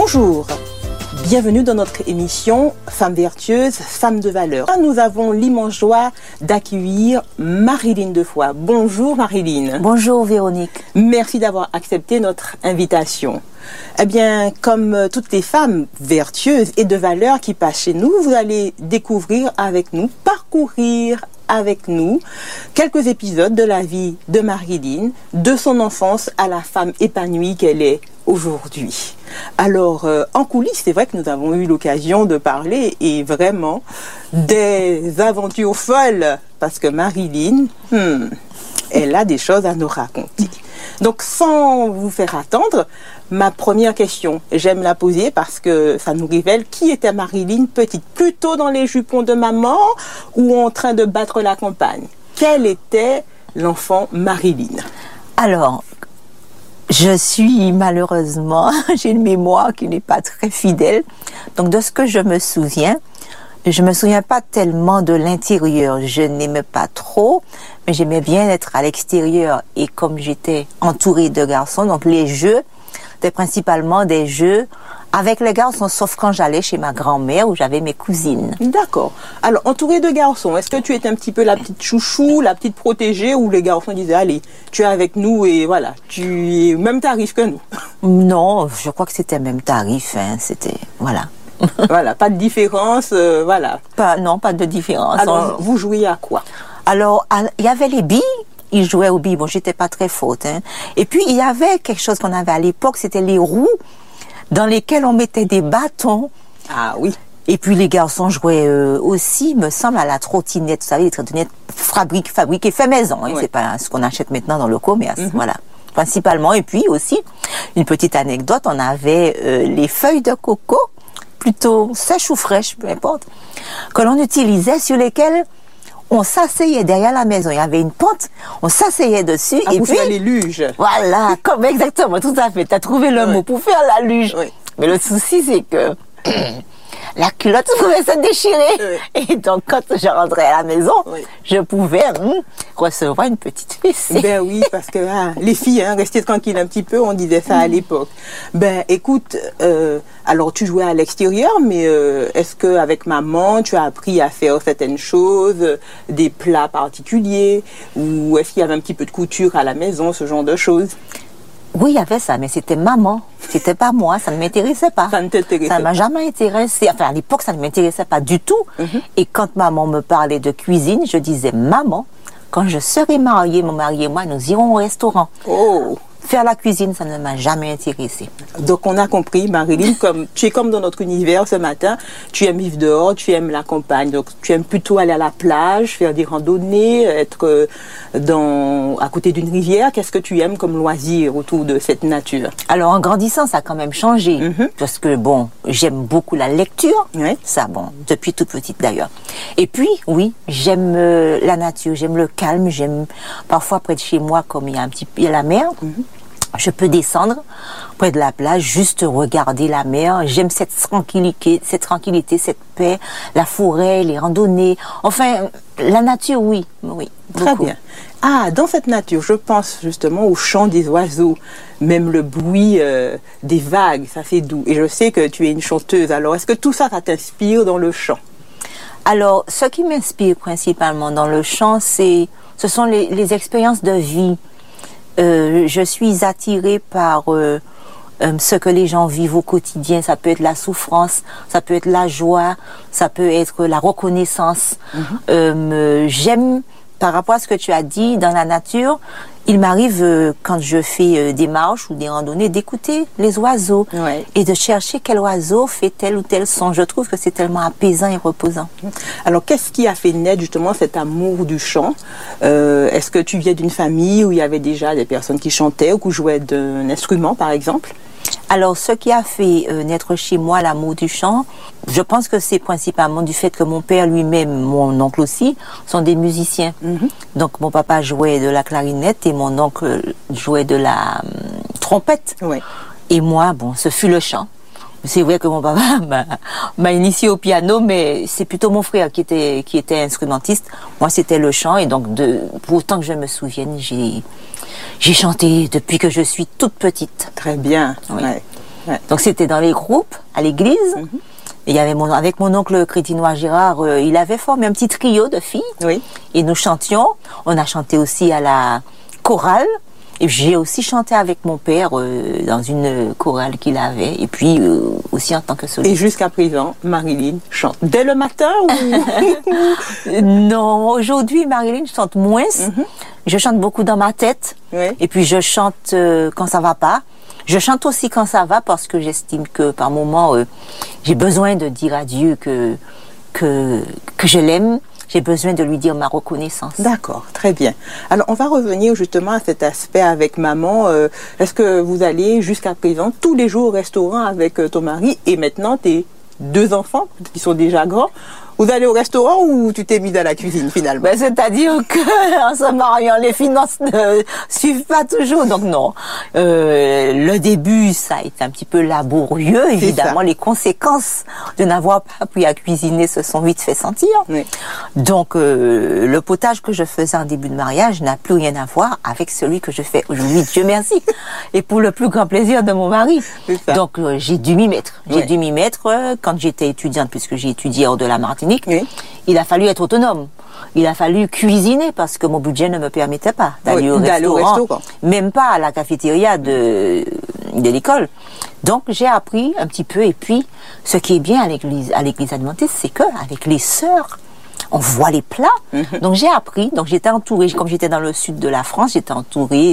Bonjour, bienvenue dans notre émission Femmes vertueuses, femmes de valeur. Nous avons l'immense joie d'accueillir Marilyn Defoy. Bonjour Marilyn. Bonjour Véronique. Merci d'avoir accepté notre invitation. Eh bien, comme toutes les femmes vertueuses et de valeur qui passent chez nous, vous allez découvrir avec nous, parcourir avec nous quelques épisodes de la vie de Marilyn, de son enfance à la femme épanouie qu'elle est aujourd'hui. Alors, en coulisses, c'est vrai que nous avons eu l'occasion de parler et vraiment des aventures folles parce que Marilyn, elle a des choses à nous raconter. Donc, sans vous faire attendre, ma première question, j'aime la poser parce que ça nous révèle qui était Marilyn petite, plutôt dans les jupons de maman ou en train de battre la campagne. Quel était l'enfant Marilyn? Alors, je suis malheureusement, j'ai une mémoire qui n'est pas très fidèle. Donc, de ce que je me souviens pas tellement de l'intérieur. Je n'aimais pas trop, mais j'aimais bien être à l'extérieur. Et comme j'étais entourée de garçons, donc les jeux, c'était principalement des jeux avec les garçons, sauf quand j'allais chez ma grand-mère où j'avais mes cousines. D'accord. Alors, entourée de garçons, est-ce que tu étais un petit peu la petite chouchou, la petite protégée, où les garçons disaient, allez, tu es avec nous et voilà, tu es au même tarif que nous? Non, je crois que c'était même tarif, c'était, voilà. Voilà, pas de différence, voilà. Non, pas de différence. Alors, vous jouiez à quoi? Alors, il y avait les billes. Ils jouaient aux billes. Bon, j'étais pas très forte, hein. Et puis, il y avait quelque chose qu'on avait à l'époque, c'était les roues dans lesquelles on mettait des bâtons. Ah oui. Et puis, les garçons jouaient aussi, me semble, à la trottinette. Vous savez, les trottinettes fabriquées fait maison. Hein. Oui. C'est pas ce qu'on achète maintenant dans le commerce. Voilà. Principalement. Et puis aussi, une petite anecdote, on avait les feuilles de coco, plutôt sèches ou fraîches, peu importe, que l'on utilisait, sur lesquelles on s'asseyait derrière la maison. Il y avait une pente, on s'asseyait dessus. Ah, et pour faire les luges. Voilà, comme exactement, tout à fait. Tu as trouvé le mot pour faire la luge. Oui. Mais le souci, c'est que la culotte pouvait se déchirer. Oui. Et donc, quand je rentrais à la maison, je pouvais recevoir une petite fessée. Ben oui, parce que les filles, restez tranquilles un petit peu, on disait ça à l'époque. Ben écoute, alors tu jouais à l'extérieur, mais est-ce qu'avec maman, tu as appris à faire certaines choses, des plats particuliers, ou est-ce qu'il y avait un petit peu de couture à la maison, ce genre de choses? Oui, il y avait ça, mais c'était maman. C'était pas moi, ça ne m'intéressait pas. Ça ne t'intéressait pas? Ça ne m'a jamais intéressé. Enfin, à l'époque, ça ne m'intéressait pas du tout. Et quand maman me parlait de cuisine, je disais, maman, quand je serai mariée, mon mari et moi, nous irons au restaurant. Oh! Faire la cuisine, ça ne m'a jamais intéressé. Donc, on a compris, Marilyn, tu es comme dans notre univers ce matin. Tu aimes vivre dehors, tu aimes la campagne. Donc, tu aimes plutôt aller à la plage, faire des randonnées, être à côté d'une rivière. Qu'est-ce que tu aimes comme loisir autour de cette nature? Alors, en grandissant, ça a quand même changé. Parce que, bon, j'aime beaucoup la lecture. Oui. Ça, bon, depuis toute petite d'ailleurs. Et puis, oui, j'aime la nature, j'aime le calme, j'aime parfois près de chez moi, comme il y a la mer. Je peux descendre près de la plage, juste regarder la mer. J'aime cette tranquillité, cette paix, la forêt, les randonnées. Enfin, la nature, oui. Très bien. Ah, dans cette nature, je pense justement au chant des oiseaux, même le bruit des vagues, ça fait doux. Et je sais que tu es une chanteuse. Alors, est-ce que tout ça, ça t'inspire dans le chant? Alors, ce qui m'inspire principalement dans le chant, ce sont les expériences de vie. Je suis attirée par ce que les gens vivent au quotidien. Ça peut être la souffrance, ça peut être la joie, ça peut être la reconnaissance. J'aime, par rapport à ce que tu as dit, dans la nature, il m'arrive, quand je fais des marches ou des randonnées, d'écouter les oiseaux et de chercher quel oiseau fait tel ou tel son. Je trouve que c'est tellement apaisant et reposant. Alors, qu'est-ce qui a fait naître justement cet amour du chant? Est-ce que tu viens d'une famille où il y avait déjà des personnes qui chantaient ou qui jouaient d'un instrument, par exemple? Alors, ce qui a fait naître chez moi l'amour du chant, je pense que c'est principalement du fait que mon père lui-même, mon oncle aussi, sont des musiciens. Donc, mon papa jouait de la clarinette et mon oncle jouait de la trompette. Et moi, bon, ce fut le chant. C'est vrai que mon papa m'a initié au piano, mais c'est plutôt mon frère qui était instrumentiste. Moi, c'était le chant, et donc pour autant que je me souvienne, j'ai chanté depuis que je suis toute petite. Très bien. Oui. Ouais. Ouais. Donc c'était dans les groupes, à l'église. Il y avait avec mon oncle Crétinois Gérard, il avait formé un petit trio de filles. Oui. Et nous chantions. On a chanté aussi à la chorale. Et j'ai aussi chanté avec mon père dans une chorale qu'il avait. Et puis aussi en tant que soliste. Et jusqu'à présent, Marilyn chante dès le matin ou... Non, aujourd'hui, Marilyn chante moins. Je chante beaucoup dans ma tête. Oui. Et puis je chante quand ça va pas. Je chante aussi quand ça va parce que j'estime que par moments, j'ai besoin de dire à Dieu que je l'aime. J'ai besoin de lui dire ma reconnaissance. D'accord, très bien. Alors, on va revenir justement à cet aspect avec maman. Est-ce que vous allez jusqu'à présent tous les jours au restaurant avec ton mari et maintenant tes 2 enfants qui sont déjà grands? Vous allez au restaurant ou tu t'es mise à la cuisine finalement? Ben, c'est-à-dire que en se mariant, les finances ne suivent pas toujours. Donc non, le début, ça a été un petit peu laborieux. Évidemment, les conséquences de n'avoir pas appris à cuisiner se sont vite fait sentir. Oui. Donc le potage que je faisais en début de mariage n'a plus rien à voir avec celui que je fais aujourd'hui. Dieu merci. Et pour le plus grand plaisir de mon mari. C'est ça. Donc j'ai dû m'y mettre. J'ai Oui. dû m'y mettre quand j'étais étudiante, puisque j'ai étudié hors de la Martinique. Oui. Il a fallu être autonome. Il a fallu cuisiner parce que mon budget ne me permettait pas d'aller au restaurant. Même pas à la cafétéria de l'école. Donc j'ai appris un petit peu. Et puis, ce qui est bien à l'église adventiste, c'est qu'avec les sœurs, on voit les plats. Donc j'ai appris. Donc j'étais entourée, comme j'étais dans le sud de la France, j'étais entourée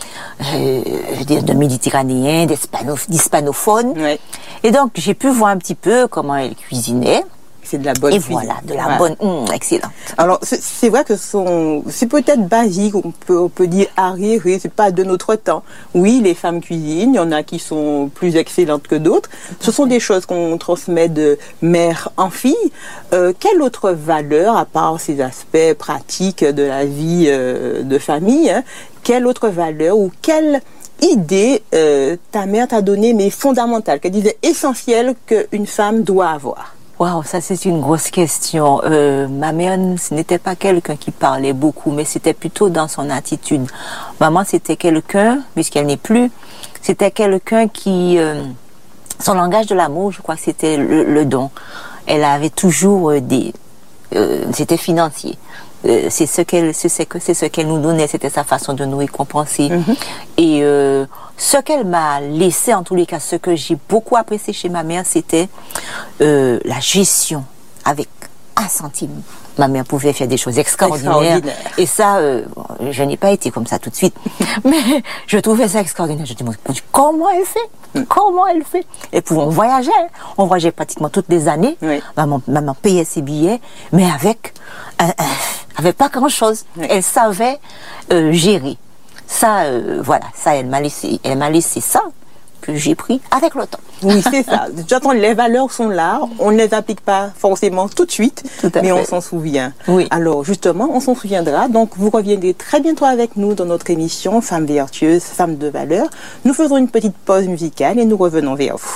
je veux dire, de Méditerranéens, d'hispanophones. Oui. Et donc j'ai pu voir un petit peu comment elles cuisinaient. C'est de la bonne Et cuisine. voilà, de la bonne, excellent. Alors, c'est vrai que c'est peut-être basique, on peut dire arriéré, c'est pas de notre temps. Oui, les femmes cuisinent, il y en a qui sont plus excellentes que d'autres. Ce sont des choses qu'on transmet de mère en fille. Quelle autre valeur, à part ces aspects pratiques de la vie de famille, hein, quelle autre valeur ou quelle idée ta mère t'a donnée, mais fondamentale, qu'elle disait essentielle qu'une femme doit avoir? Waouh, ça c'est une grosse question. Ma mère, ce n'était pas quelqu'un qui parlait beaucoup, mais c'était plutôt dans son attitude. Maman, c'était quelqu'un, puisqu'elle n'est plus, c'était quelqu'un qui... son langage de l'amour, je crois que c'était le don. Elle avait toujours c'était financier. C'est ce qu'elle nous donnait, c'était sa façon de nous récompenser. Et ce qu'elle m'a laissé, en tous les cas, ce que j'ai beaucoup apprécié chez ma mère, c'était la gestion avec 1 centime. Ma mère pouvait faire des choses extraordinaires. Et ça, je n'ai pas été comme ça tout de suite. Mais je trouvais ça extraordinaire. Je me dis, comment elle fait? Comment elle fait? Et puis on voyageait pratiquement toutes les années. Oui. Maman payait ses billets, mais avec pas grand-chose. Oui. Elle savait gérer. Ça, voilà, ça, elle m'a laissé ça que j'ai pris avec le temps. Oui, c'est ça. J'entends, les valeurs sont là, on ne les applique pas forcément tout de suite, mais on s'en souvient. Oui. Alors, justement, on s'en souviendra. Donc, vous reviendrez très bientôt avec nous dans notre émission Femmes vertueuses, Femmes de valeur. Nous faisons une petite pause musicale et nous revenons vers vous.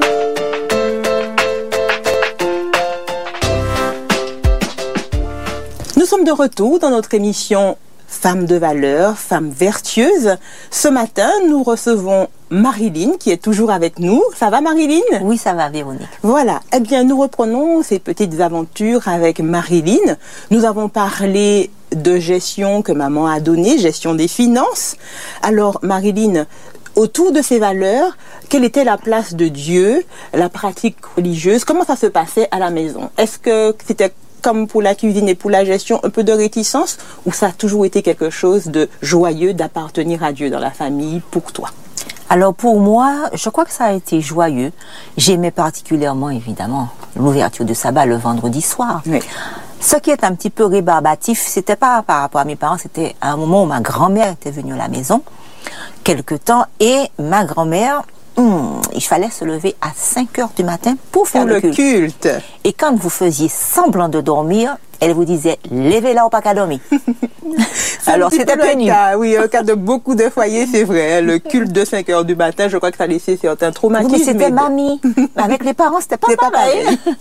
Nous sommes de retour dans notre émission Femmes de valeur, Femmes vertueuses. Ce matin, nous recevons Marilyn qui est toujours avec nous. Ça va, Marilyn? Oui, ça va, Véronique. Voilà. Eh bien, nous reprenons ces petites aventures avec Marilyn. Nous avons parlé de gestion que maman a donnée, gestion des finances. Alors, Marilyn, autour de ces valeurs, quelle était la place de Dieu, la pratique religieuse? Comment ça se passait à la maison? Est-ce que c'était comme pour la cuisine et pour la gestion, un peu de réticence, ou ça a toujours été quelque chose de joyeux d'appartenir à Dieu dans la famille pour toi? Alors pour moi, je crois que ça a été joyeux. J'aimais particulièrement, évidemment, l'ouverture de sabbat le vendredi soir. Oui. Ce qui est un petit peu rébarbatif, c'était pas par rapport à mes parents, c'était à un moment où ma grand-mère était venue à la maison, quelque temps, et ma grand-mère, il fallait se lever à 5 heures du matin pour faire le culte. Et quand vous faisiez semblant de dormir, elle vous disait, levez-la au pas qu'à dormir. Alors c'était pénible. Oui, au cas de beaucoup de foyers, c'est vrai. Le culte de 5 heures du matin, je crois que ça a laissé certains traumatismes. Oui, mais c'était mamie. Avec les parents, c'était pas pareil.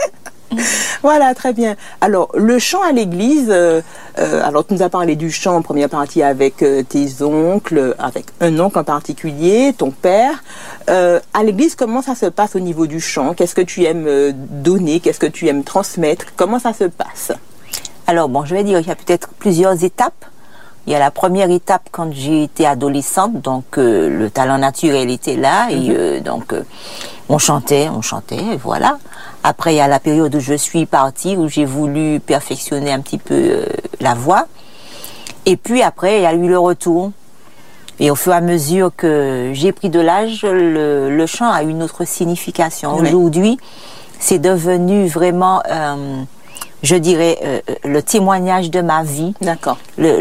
Voilà, très bien. Alors, le chant à l'église, alors tu nous as parlé du chant en première partie avec tes oncles, avec un oncle en particulier, ton père. À l'église, comment ça se passe au niveau du chant? Qu'est-ce que tu aimes donner? Qu'est-ce que tu aimes transmettre? Comment ça se passe? Alors, bon, je vais dire qu'il y a peut-être plusieurs étapes. Il y a la première étape quand j'ai été adolescente, donc le talent naturel était là et on chantait, et voilà. Après, il y a la période où je suis partie, où j'ai voulu perfectionner un petit peu la voix. Et puis après, il y a eu le retour. Et au fur et à mesure que j'ai pris de l'âge, le chant a une autre signification. Oui. Aujourd'hui, c'est devenu vraiment, je dirais, le témoignage de ma vie. D'accord.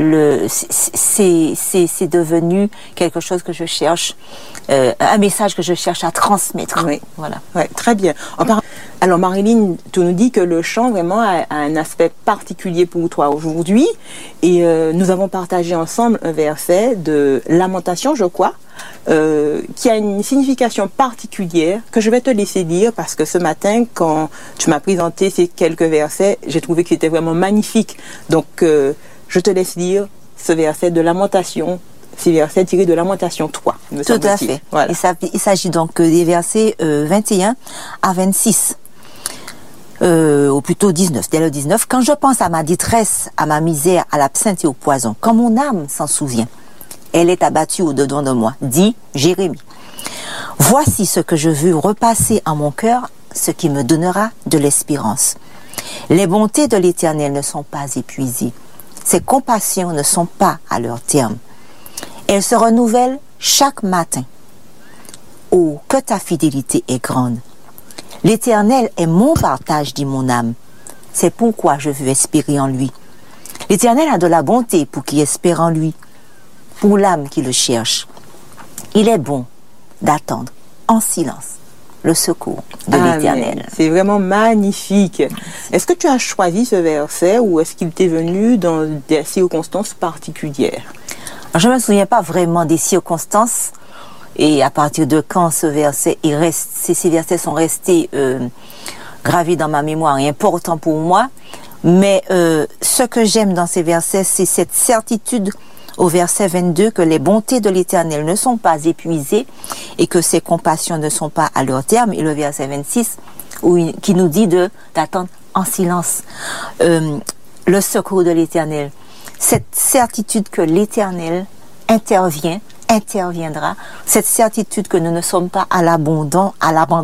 C'est devenu quelque chose que je cherche, un message que je cherche à transmettre. Oui. Voilà. Ouais, très bien. Alors Marilyn, tu nous dis que le chant vraiment a un aspect particulier pour toi aujourd'hui et nous avons partagé ensemble un verset de Lamentation, je crois, qui a une signification particulière que je vais te laisser lire parce que ce matin, quand tu m'as présenté ces quelques versets, j'ai trouvé qu'ils étaient vraiment magnifiques. Donc, je te laisse lire ce verset de Lamentation, ces versets tirés de Lamentation 3. Tout à fait. Voilà. Il s'agit donc des versets 21 à 26. Ou plutôt 19, dès le 19. Quand je pense à ma détresse, à ma misère, à l'absinthe et au poison, quand mon âme s'en souvient, elle est abattue au-dedans de moi, dit Jérémie. Voici ce que je veux repasser en mon cœur, ce qui me donnera de l'espérance. Les bontés de l'Éternel ne sont pas épuisées. Ses compassions ne sont pas à leur terme. Elles se renouvellent chaque matin. Oh, que ta fidélité est grande. L'Éternel est mon partage, dit mon âme. C'est pourquoi je veux espérer en lui. L'Éternel a de la bonté pour qui espère en lui, pour l'âme qui le cherche. Il est bon d'attendre en silence le secours de l'Éternel. C'est vraiment magnifique. Est-ce que tu as choisi ce verset ou est-ce qu'il t'est venu dans des circonstances particulières? Je ne me souviens pas vraiment des circonstances. Et à partir de quand ces versets sont restés gravés dans ma mémoire et importants pour moi. Mais ce que j'aime dans ces versets, c'est cette certitude au verset 22 que les bontés de l'Éternel ne sont pas épuisées et que ses compassions ne sont pas à leur terme. Et le verset 26 qui nous dit d'attendre en silence le secours de l'Éternel. Cette certitude que l'Éternel interviendra, cette certitude que nous ne sommes pas à l'abandon,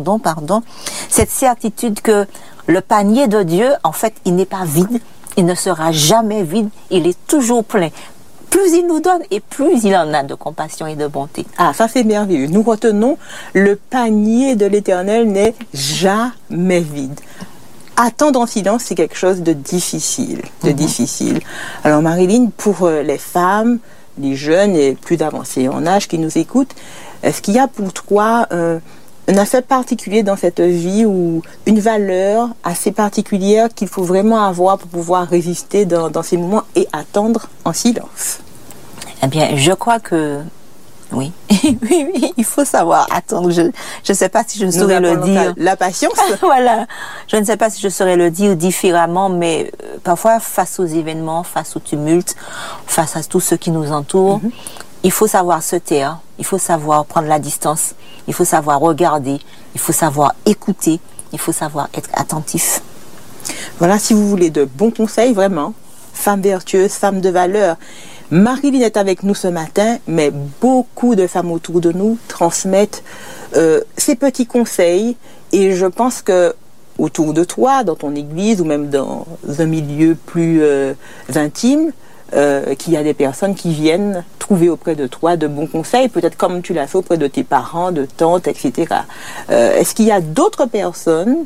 cette certitude que le panier de Dieu, en fait, il n'est pas vide, il ne sera jamais vide, il est toujours plein. Plus il nous donne et plus il en a de compassion et de bonté. Ah, ça c'est merveilleux. Nous retenons, le panier de l'Éternel n'est jamais vide. Attendre en silence, c'est quelque chose de difficile, difficile. Alors Marilyn, pour les femmes, les jeunes et plus avancés en âge qui nous écoutent, est-ce qu'il y a pour toi un aspect particulier dans cette vie ou une valeur assez particulière qu'il faut vraiment avoir pour pouvoir résister dans ces moments et attendre en silence? Eh bien, je crois que oui. Oui, il faut savoir attendre. Je ne sais pas si je saurais le dire. La patience. Voilà. Je ne sais pas si je saurais le dire différemment, mais parfois, face aux événements, face au tumulte, face à tout ce qui nous entoure, il faut savoir se taire, il faut savoir prendre la distance, il faut savoir regarder, il faut savoir écouter, il faut savoir être attentif. Voilà, si vous voulez de bons conseils, vraiment, femme vertueuse, femme de valeur, Marilyn est avec nous ce matin, mais beaucoup de femmes autour de nous transmettent ces petits conseils et je pense que autour de toi, dans ton église ou même dans un milieu plus intime, qu'il y a des personnes qui viennent trouver auprès de toi de bons conseils, peut-être comme tu l'as fait auprès de tes parents, de tantes, etc. Est-ce qu'il y a d'autres personnes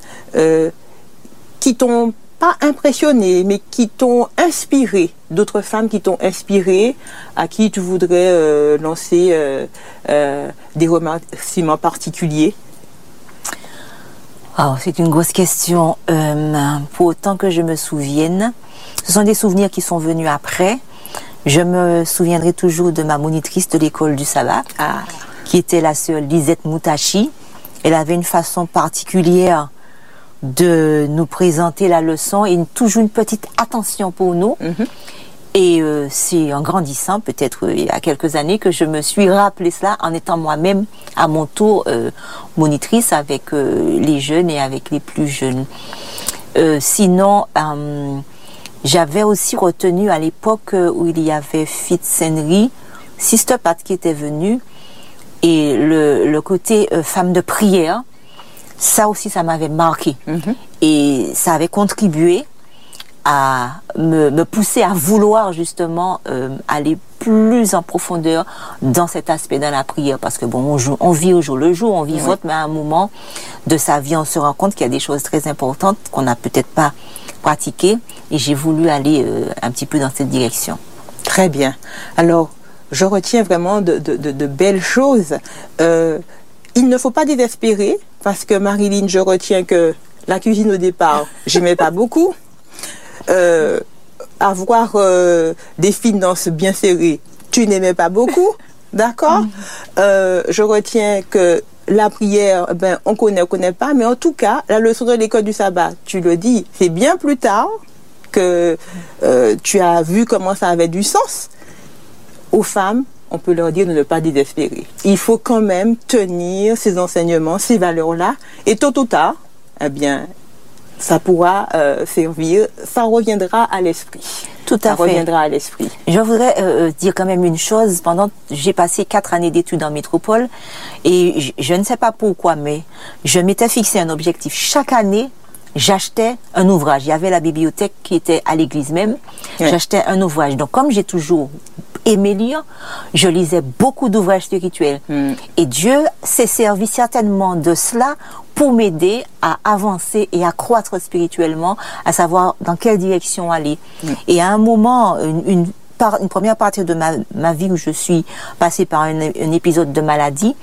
qui t'ont pas impressionné, mais qui t'ont inspiré, d'autres femmes qui t'ont inspiré, à qui tu voudrais lancer des remerciements particuliers? Oh, c'est une grosse question. Pour autant que je me souvienne, ce sont des souvenirs qui sont venus après. Je me souviendrai toujours de ma monitrice de l'école du sabbat, qui était la sœur Lisette Moutachi. Elle avait une façon particulière de nous présenter la leçon et toujours une petite attention pour nous. Et c'est en grandissant, peut-être il y a quelques années, que je me suis rappelé cela en étant moi-même à mon tour monitrice avec les jeunes et avec les plus jeunes. Sinon, j'avais aussi retenu à l'époque où il y avait Fitz-Henry, Sister Pat qui était venue, et le côté femme de prière, ça aussi ça m'avait marqué. Et ça avait contribué à me pousser à vouloir justement aller plus en profondeur dans cet aspect dans la prière, parce que bon, on vit au jour le jour, on vivote, mais à un moment de sa vie, on se rend compte qu'il y a des choses très importantes qu'on n'a peut-être pas pratiquées, et j'ai voulu aller un petit peu dans cette direction. Très bien. Alors, je retiens vraiment de belles choses. Il ne faut pas désespérer, parce que Marilyn, je retiens que la cuisine au départ, j'aimais pas beaucoup. Avoir des finances bien serrées, tu n'aimais pas beaucoup, d'accord? Je retiens que la prière, ben, on connaît pas, mais en tout cas, la leçon de l'école du sabbat, tu le dis, c'est bien plus tard que tu as vu comment ça avait du sens. Aux femmes, on peut leur dire de ne pas désespérer. Il faut quand même tenir ces enseignements, ces valeurs-là, et tôt ou tard, eh bien, ça pourra servir, ça reviendra à l'esprit. Tout à fait. Ça reviendra à l'esprit. Je voudrais dire quand même une chose. J'ai passé 4 années d'études en métropole, et je ne sais pas pourquoi, mais je m'étais fixé un objectif. Chaque année, j'achetais un ouvrage. Il y avait la bibliothèque qui était à l'église même. J'achetais un ouvrage. Donc, comme j'ai toujours aimé lire, je lisais beaucoup d'ouvrages spirituels. Et Dieu s'est servi certainement de cela pour m'aider à avancer et à croître spirituellement, à savoir dans quelle direction aller. Et à un moment, une première partie de ma vie où je suis passée par un épisode de maladie,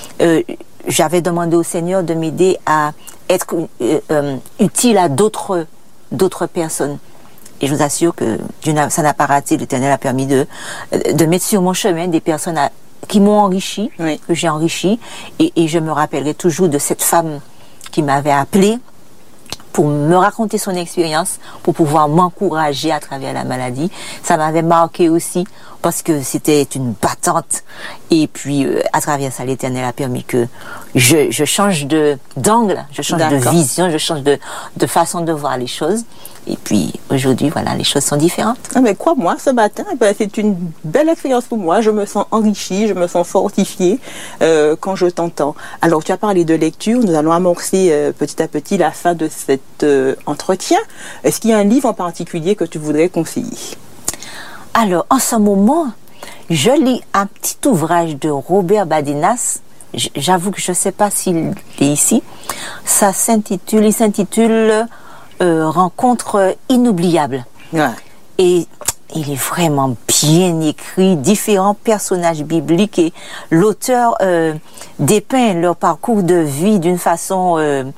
j'avais demandé au Seigneur de m'aider à être utile à d'autres personnes. Et je vous assure que Dieu ça n'a pas raté. L'Éternel a permis de mettre sur mon chemin des personnes qui m'ont enrichi, que j'ai enrichi. Et je me rappellerai toujours de cette femme qui m'avait appelée pour me raconter son expérience, pour pouvoir m'encourager à travers la maladie. Ça m'avait marqué aussi parce que c'était une battante. Et puis, à travers ça, l'Éternel a permis que je change d'angle, je change de vision, je change de façon de voir les choses. Et puis, aujourd'hui, voilà, les choses sont différentes. Ah, mais crois-moi, ce matin, c'est une belle expérience pour moi. Je me sens enrichie, je me sens fortifiée quand je t'entends. Alors, tu as parlé de lecture. Nous allons amorcer petit à petit la fin de cet entretien. Est-ce qu'il y a un livre en particulier que tu voudrais conseiller? Alors, en ce moment, je lis un petit ouvrage de Robert Badinas. J'avoue que je ne sais pas s'il est ici. Il s'intitule Rencontre inoubliable. Et il est vraiment bien écrit, différents personnages bibliques, et l'auteur dépeint leur parcours de vie d'une façon...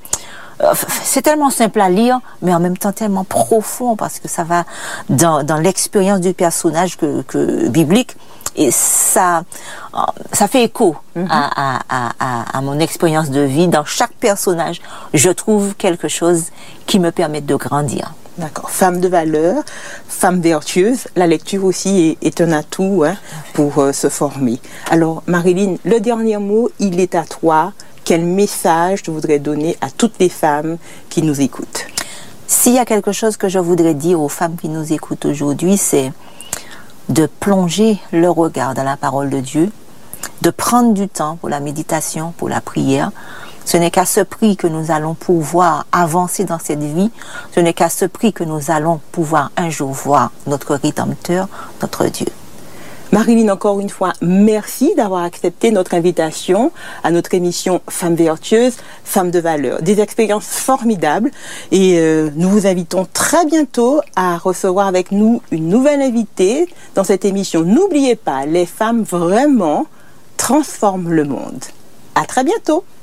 c'est tellement simple à lire, mais en même temps tellement profond, parce que ça va dans l'expérience du personnage biblique, et ça fait écho à mon expérience de vie. Dans chaque personnage, je trouve quelque chose qui me permet de grandir. D'accord. Femme de valeur, femme vertueuse, la lecture aussi est un atout pour se former. Alors, Marilyn, le dernier mot, il est à toi. Quel message tu voudrais donner à toutes les femmes qui nous écoutent? S'il y a quelque chose que je voudrais dire aux femmes qui nous écoutent aujourd'hui, c'est de plonger le regard dans la parole de Dieu, de prendre du temps pour la méditation, pour la prière. Ce n'est qu'à ce prix que nous allons pouvoir avancer dans cette vie. Ce n'est qu'à ce prix que nous allons pouvoir un jour voir notre Rédempteur, notre Dieu. Marilyn, encore une fois, merci d'avoir accepté notre invitation à notre émission Femmes vertueuses, Femmes de valeur. Des expériences formidables, et nous vous invitons très bientôt à recevoir avec nous une nouvelle invitée dans cette émission. N'oubliez pas, les femmes vraiment transforment le monde. À très bientôt.